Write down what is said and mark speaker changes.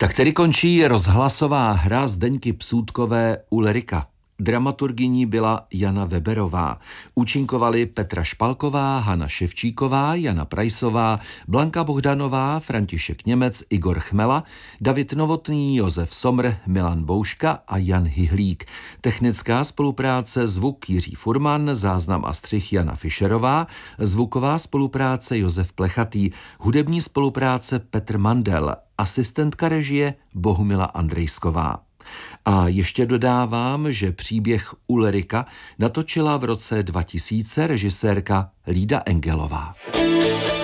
Speaker 1: Tak tedy končí rozhlasová hra Zdeňky Psůtkové Ulrika. Dramaturgyní byla Jana Weberová. Účinkovali Petra Špalková, Hana Ševčíková, Jana Prajsová, Blanka Bohdanová, František Němec, Igor Chmela, David Novotný, Josef Somr, Milan Bouška a Jan Hyhlík. Technická spolupráce zvuk Jiří Furman, záznam a střih Jana Fischerová, zvuková spolupráce Josef Plechatý, hudební spolupráce Petr Mandel, asistentka režie Bohumila Andrejsková. A ještě dodávám, že příběh Ulrika natočila v roce 2000 režisérka Lída Engelová.